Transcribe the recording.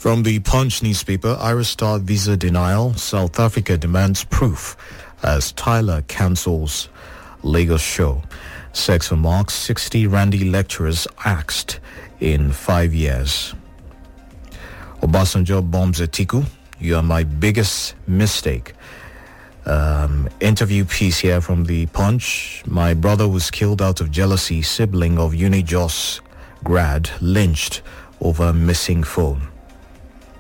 From the Punch newspaper, Eurostar visa denial, South Africa demands proof as Tyler cancels Lagos show. Sex remarks, 60 Randy lecturers axed in 5 years. Obasanjo bombs Atiku. You are my biggest mistake. Interview piece here from the Punch. My brother was killed out of jealousy. Sibling of UniJos grad lynched over missing phone.